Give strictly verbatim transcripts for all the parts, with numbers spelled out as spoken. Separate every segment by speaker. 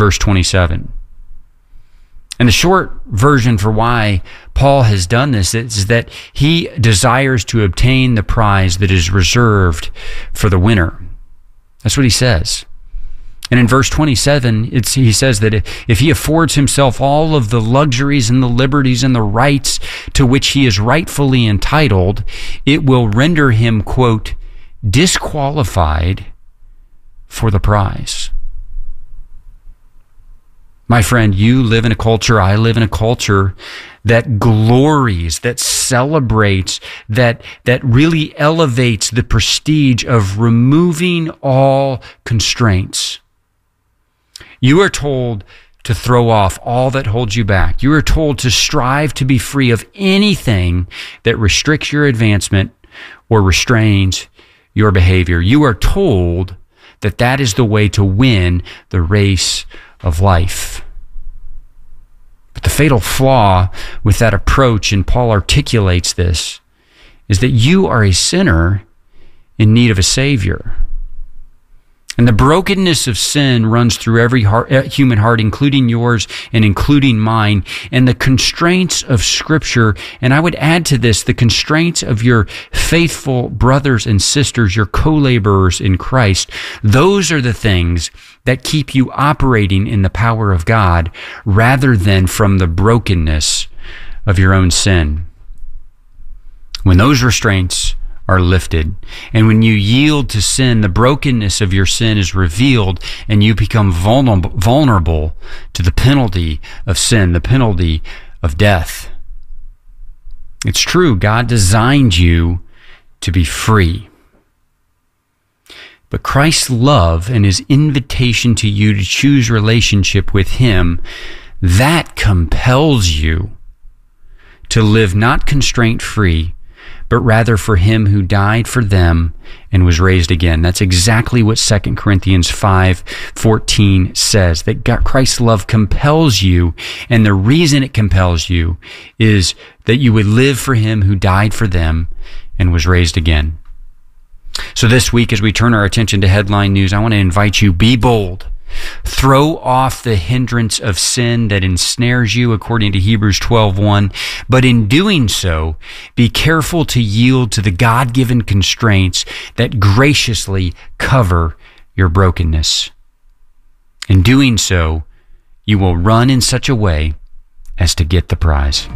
Speaker 1: verse twenty-seven. And the short version for why Paul has done this is that he desires to obtain the prize that is reserved for the winner. That's what he says. And in verse twenty-seven, it's, he says that if he affords himself all of the luxuries and the liberties and the rights to which he is rightfully entitled, it will render him, quote, disqualified for the prize. My friend, you live in a culture, I live in a culture that glories, that celebrates, that, that really elevates the prestige of removing all constraints. You are told to throw off all that holds you back. You are told to strive to be free of anything that restricts your advancement or restrains your behavior. You are told that that is the way to win the race of life. But the fatal flaw with that approach, and Paul articulates this, is that you are a sinner in need of a Savior. And the brokenness of sin runs through every heart, human heart, including yours and including mine. And the constraints of Scripture, and I would add to this, the constraints of your faithful brothers and sisters, your co-laborers in Christ, those are the things that keep you operating in the power of God rather than from the brokenness of your own sin. When those restraints are lifted, and when you yield to sin, the brokenness of your sin is revealed, and you become vulnerable, vulnerable to the penalty of sin, the penalty of death. It's true, God designed you to be free. But Christ's love and his invitation to you to choose relationship with him, that compels you to live not constraint-free, but rather for him who died for them and was raised again. That's exactly what Second Corinthians five fourteen says, that God, Christ's love compels you, and the reason it compels you is that you would live for him who died for them and was raised again. So this week, as we turn our attention to headline news, I want to invite you, be bold. Throw off the hindrance of sin that ensnares you, according to Hebrews twelve one. But in doing so, be careful to yield to the God-given constraints that graciously cover your brokenness. In doing so, you will run in such a way as to get the prize.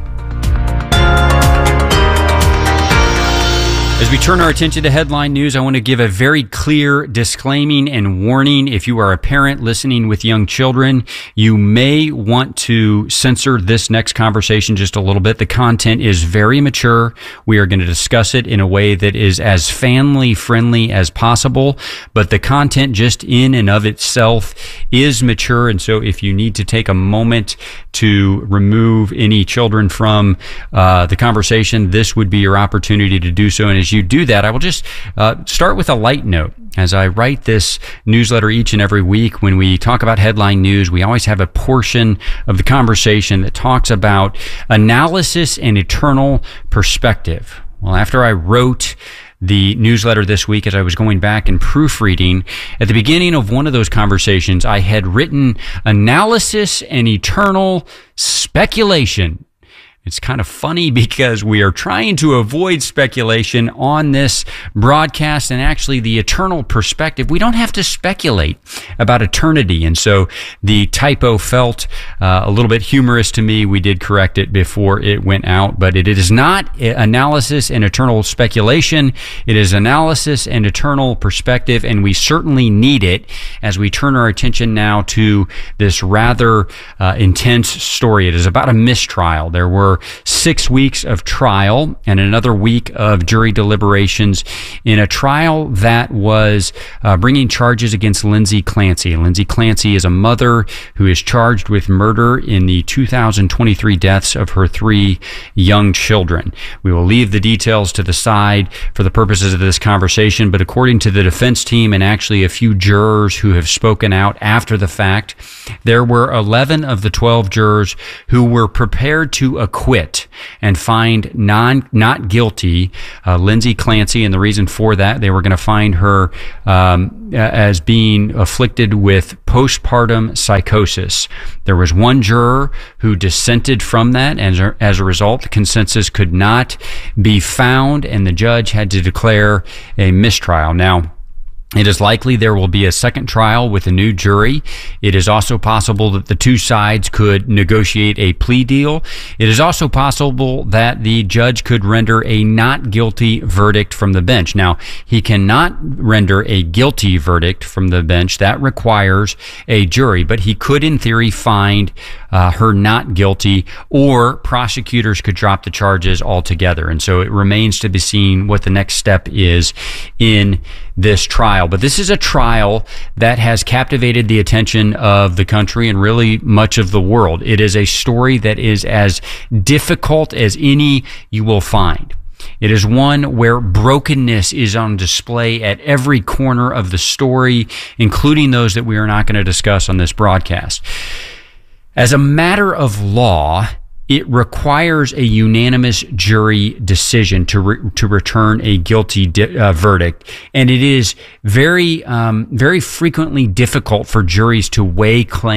Speaker 1: As we turn our attention to headline news, I want to give a very clear disclaiming and warning. If you are a parent listening with young children, you may want to censor this next conversation just a little bit. The content is very mature. We are going to discuss it in a way that is as family friendly as possible, but the content just in and of itself is mature. And so if you need to take a moment to remove any children from uh, the conversation, this would be your opportunity to do so. And as you do that, I will just uh, start with a light note. As I write this newsletter each and every week, when we talk about headline news, we always have a portion of the conversation that talks about analysis and eternal perspective. Well, after I wrote the newsletter this week, as I was going back and proofreading, at the beginning of one of those conversations, I had written analysis and eternal speculation. It's kind of funny because we are trying to avoid speculation on this broadcast, and actually the eternal perspective. We don't have to speculate about eternity. And so the typo felt uh, a little bit humorous to me. We did correct it before it went out, but it is not analysis and eternal speculation. It is analysis and eternal perspective, and we certainly need it as we turn our attention now to this rather uh, intense story. It is about a mistrial. There were six weeks of trial and another week of jury deliberations in a trial that was uh, bringing charges against Lindsay Clancy. Lindsay Clancy is a mother who is charged with murder in the two thousand twenty-three deaths of her three young children. We will leave the details to the side for the purposes of this conversation, but according to the defense team and actually a few jurors who have spoken out after the fact, there were eleven of the twelve jurors who were prepared to acquit acquit and find non not guilty uh, Lindsay Clancy, and the reason for that, they were going to find her um, as being afflicted with postpartum psychosis. There was one juror who dissented from that, and as a, as a result, the consensus could not be found, and the judge had to declare a mistrial. Now, it is likely there will be a second trial with a new jury. It is also possible that the two sides could negotiate a plea deal. It is also possible that the judge could render a not guilty verdict from the bench. Now, he cannot render a guilty verdict from the bench. That requires a jury, but he could, in theory, find uh, her not guilty, or prosecutors could drop the charges altogether. And so it remains to be seen what the next step is in this trial. But this is a trial that has captivated the attention of the country and really much of the world. It is a story that is as difficult as any you will find. It is one where brokenness is on display at every corner of the story, including those that we are not going to discuss on this broadcast. As a matter of law, it requires a unanimous jury decision to re- to return a guilty di- uh, verdict, and it is very um, very frequently difficult for juries to weigh claims